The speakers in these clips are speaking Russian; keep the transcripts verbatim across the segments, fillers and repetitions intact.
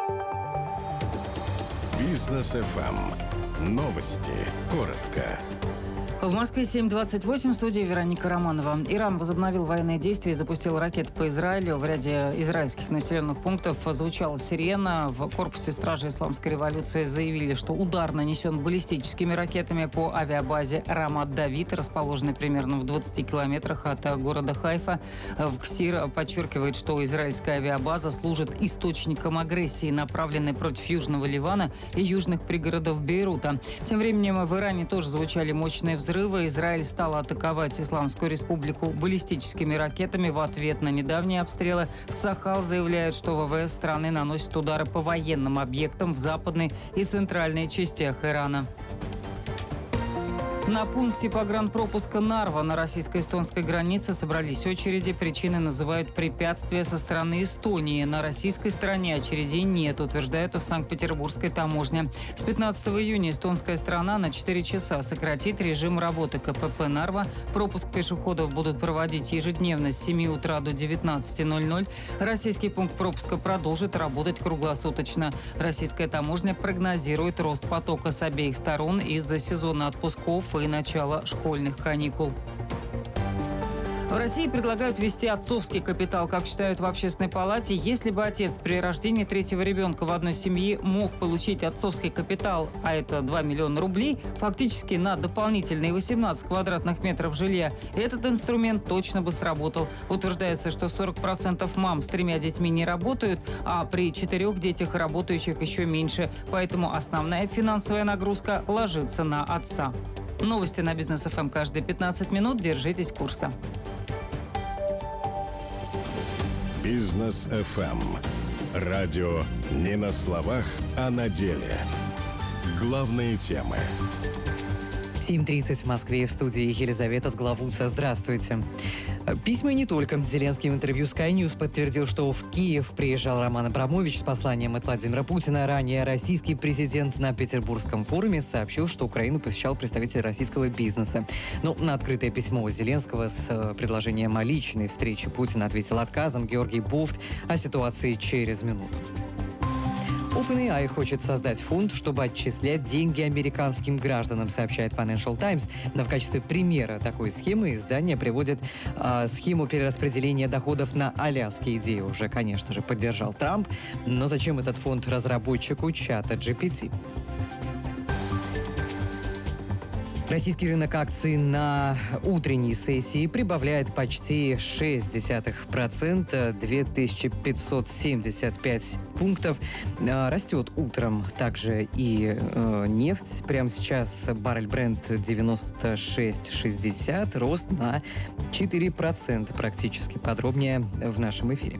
Бизнес эф эм. Новости. Коротко. В Москве семь двадцать восемь, в студии Вероника Романова. Иран возобновил военные действия и запустил ракеты по Израилю. В ряде израильских населенных пунктов звучала сирена. В корпусе стражи исламской революции заявили, что удар нанесен баллистическими ракетами по авиабазе Рамат-Давид, расположенной примерно в двадцати километрах от города Хайфа. В КСИР подчеркивает, что израильская авиабаза служит источником агрессии, направленной против Южного Ливана и южных пригородов Бейрута. Тем временем в Иране тоже звучали мощные взрывы. Взрыва. Израиль стал атаковать Исламскую Республику баллистическими ракетами в ответ на недавние обстрелы. В Цахал заявляют, что ВВС страны наносит удары по военным объектам в западной и центральной частях Ирана. На пункте погранпропуска Нарва на российско-эстонской границе собрались очереди. Причины называют препятствия со стороны Эстонии. На российской стороне очередей нет, утверждают в Санкт-Петербургской таможне. С пятнадцатого июня эстонская сторона на четыре часа сократит режим работы ка пэ пэ Нарва. Пропуск пешеходов будут проводить ежедневно с семи утра до девятнадцати ноль-ноль. Российский пункт пропуска продолжит работать круглосуточно. Российская таможня прогнозирует рост потока с обеих сторон из-за сезона отпусков и начала школьных каникул. В России предлагают ввести отцовский капитал. Как считают в Общественной палате, если бы отец при рождении третьего ребенка в одной семье мог получить отцовский капитал, а это два миллиона рублей, фактически на дополнительные восемнадцать квадратных метров жилья, этот инструмент точно бы сработал. Утверждается, что сорок процентов мам с тремя детьми не работают, а при четырех детях работающих еще меньше. Поэтому основная финансовая нагрузка ложится на отца. Новости на Бизнес эф эм каждые пятнадцать минут. Держитесь курса. Бизнес эф эм. Радио не на словах, а на деле. Главные темы. семь тридцать в Москве, в студии Елизавета Сглавутса. Здравствуйте. Письма и не только. Зеленский в интервью Sky News подтвердил, что в Киев приезжал Роман Абрамович с посланием от Владимира Путина. Ранее российский президент на Петербургском форуме сообщил, что Украину посещал представитель российского бизнеса. Но на открытое письмо Зеленского с предложением о личной встрече Путина ответил отказом Георгий Бофт. О ситуации через минуту. OpenAI хочет создать фонд, чтобы отчислять деньги американским гражданам, сообщает Financial Times. Но в качестве примера такой схемы издание приводит э, схему перераспределения доходов на Аляске. Идею уже, конечно же, поддержал Трамп. Но зачем этот фонд разработчику чата джи пи ти? Российский рынок акций на утренней сессии прибавляет почти шесть десятых процента, две тысячи пятьсот семьдесят пять пунктов. Растет утром также и э, нефть. Прямо сейчас баррель Brent девяносто шесть шестьдесят, рост на четыре процента практически. Подробнее в нашем эфире.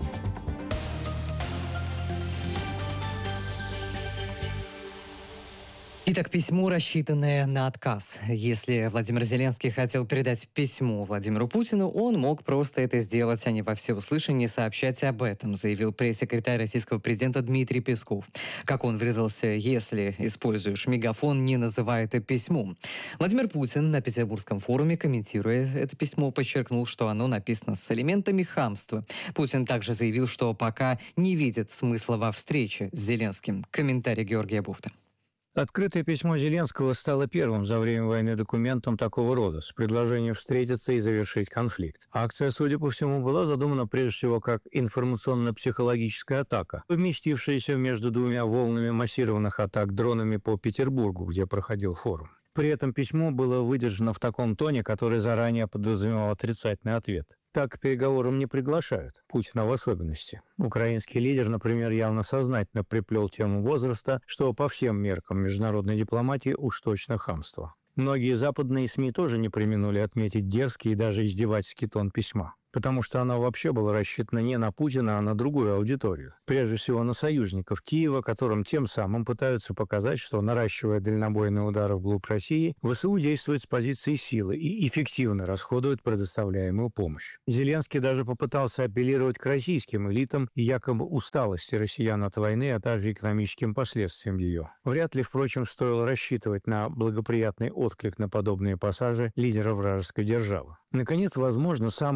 Итак, письмо, рассчитанное на отказ. Если Владимир Зеленский хотел передать письмо Владимиру Путину, он мог просто это сделать, а не во всеуслышание сообщать об этом, заявил пресс-секретарь российского президента Дмитрий Песков. Как он выразился, если используешь мегафон, не называй это письмом. Владимир Путин на Петербургском форуме, комментируя это письмо, подчеркнул, что оно написано с элементами хамства. Путин также заявил, что пока не видит смысла во встрече с Зеленским. Комментарий Георгия Бофта. Открытое письмо Зеленского стало первым за время войны документом такого рода, с предложением встретиться и завершить конфликт. Акция, судя по всему, была задумана прежде всего как информационно-психологическая атака, вместившаяся между двумя волнами массированных атак дронами по Петербургу, где проходил форум. При этом письмо было выдержано в таком тоне, который заранее подразумевал отрицательный ответ. Так к переговорам не приглашают, Путина в особенности. Украинский лидер, например, явно сознательно приплел тему возраста, что по всем меркам международной дипломатии уж точно хамство. Многие западные СМИ тоже не преминули отметить дерзкий и даже издевательский тон письма. Потому что она вообще была рассчитана не на Путина, а на другую аудиторию. Прежде всего на союзников Киева, которым тем самым пытаются показать, что, наращивая дальнобойные удары вглубь России, ВСУ действует с позиции силы и эффективно расходует предоставляемую помощь. Зеленский даже попытался апеллировать к российским элитам и якобы усталости россиян от войны, а также экономическим последствиям ее. Вряд ли, впрочем, стоило рассчитывать на благоприятный отклик на подобные пассажи лидера вражеской державы. Наконец, возможно, самый очевидный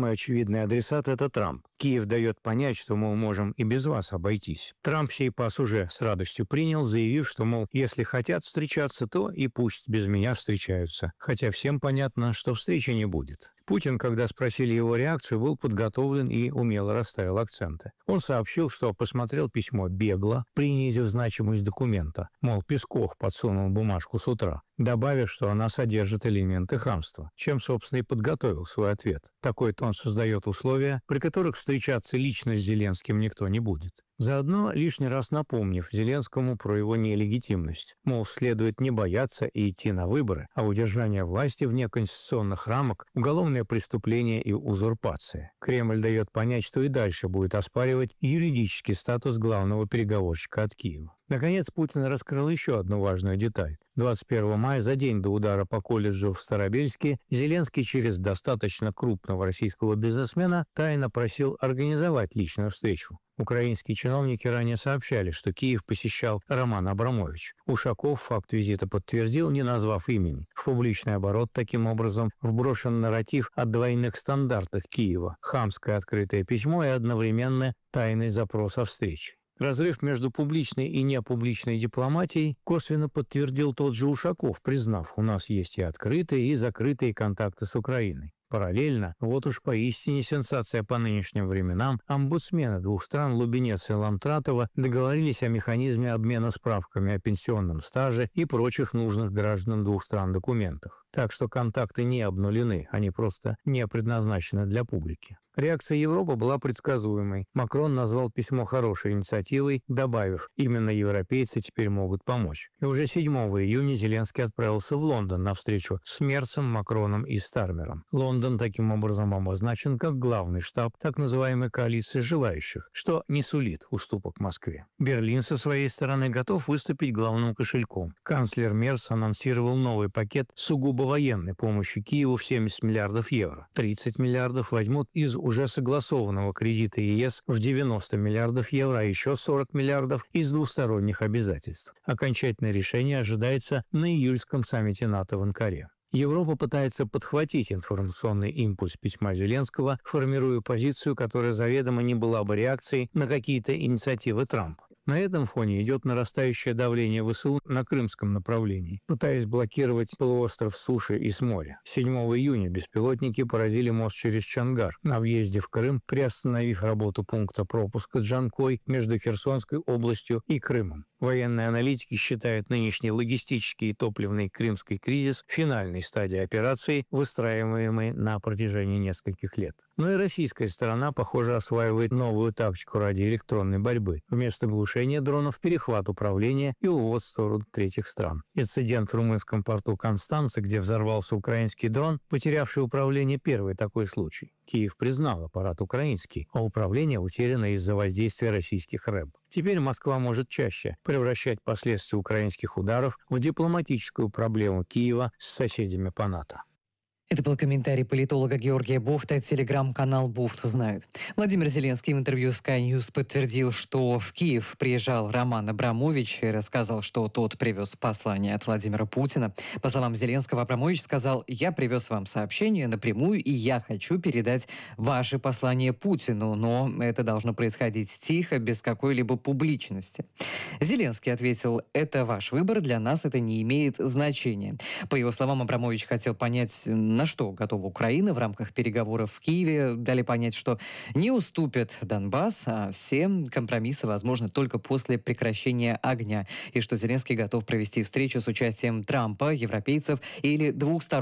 Очевидный адресат – это Трамп. Киев дает понять, что, мол, можем и без вас обойтись. Трамп сей пас уже с радостью принял, заявив, что, мол, если хотят встречаться, то и пусть без меня встречаются. Хотя всем понятно, что встречи не будет. Путин, когда спросили его реакцию, был подготовлен и умело расставил акценты. Он сообщил, что посмотрел письмо бегло, принизив значимость документа. Мол, Песков подсунул бумажку с утра, добавив, что она содержит элементы хамства, чем, собственно, и подготовил свой ответ. Такой тон создает условия, при которых встречаться лично с Зеленским никто не будет. Заодно лишний раз напомнив Зеленскому про его нелегитимность. Мол, следует не бояться и идти на выборы, а удержание власти вне конституционных рамок – уголовное преступление и узурпация. Кремль дает понять, что и дальше будет оспаривать юридический статус главного переговорщика от Киева. Наконец, Путин раскрыл еще одну важную деталь. двадцать первого мая, за день до удара по колледжу в Старобельске, Зеленский через достаточно крупного российского бизнесмена тайно просил организовать личную встречу. Украинские чиновники ранее сообщали, что Киев посещал Роман Абрамович. Ушаков факт визита подтвердил, не назвав имени. В публичный оборот таким образом вброшен нарратив о двойных стандартах Киева, хамское открытое письмо и одновременно тайный запрос о встрече. Разрыв между публичной и непубличной дипломатией косвенно подтвердил тот же Ушаков, признав, у нас есть и открытые, и закрытые контакты с Украиной. Параллельно, вот уж поистине сенсация по нынешним временам, омбудсмены двух стран Лубенец и Ламтратова договорились о механизме обмена справками о пенсионном стаже и прочих нужных гражданам двух стран документах. Так что контакты не обнулены, они просто не предназначены для публики. Реакция Европы была предсказуемой. Макрон назвал письмо хорошей инициативой, добавив, именно европейцы теперь могут помочь. И уже седьмого июня Зеленский отправился в Лондон на встречу с Мерцем, Макроном и Стармером. Лондон таким образом обозначен как главный штаб так называемой коалиции желающих, что не сулит уступок Москве. Берлин со своей стороны готов выступить главным кошельком. Канцлер Мерц анонсировал новый пакет сугубо военной помощи Киеву в семьдесят миллиардов евро. тридцать миллиардов возьмут из уже согласованного кредита ЕС в девяносто миллиардов евро, а еще сорок миллиардов из двусторонних обязательств. Окончательное решение ожидается на июльском саммите НАТО в Анкаре. Европа пытается подхватить информационный импульс письма Зеленского, формируя позицию, которая заведомо не была бы реакцией на какие-то инициативы Трампа. На этом фоне идет нарастающее давление ВСУ на крымском направлении, пытаясь блокировать полуостров с суши и с моря. седьмого июня беспилотники поразили мост через Чонгар на въезде в Крым, приостановив работу пункта пропуска Джанкой между Херсонской областью и Крымом. Военные аналитики считают нынешний логистический и топливный крымский кризис финальной стадией операции, выстраиваемой на протяжении нескольких лет. Но и российская сторона, похоже, осваивает новую тактику радиоэлектронной борьбы. Вместо глушения дронов – перехват управления и увод в сторону третьих стран. Инцидент в румынском порту Констанца, где взорвался украинский дрон, потерявший управление, первый такой случай. Киев признал аппарат украинский, а управление утеряно из-за воздействия российских рэб. Теперь Москва может чаще превращать последствия украинских ударов в дипломатическую проблему Киева с соседями по НАТО. Это был комментарий политолога Георгия Буфта. Телеграм-канал «Буфт знает». Владимир Зеленский в интервью Sky News подтвердил, что в Киев приезжал Роман Абрамович и рассказал, что тот привез послание от Владимира Путина. По словам Зеленского, Абрамович сказал: «Я привез вам сообщение напрямую, и я хочу передать ваше послание Путину, но это должно происходить тихо, без какой-либо публичности». Зеленский ответил: «Это ваш выбор, для нас это не имеет значения». По его словам, Абрамович хотел понять, на что готова Украина в рамках переговоров в Киеве. Дали понять, что не уступят Донбасс, а все компромиссы возможны только после прекращения огня. И что Зеленский готов провести встречу с участием Трампа, европейцев или двух сторон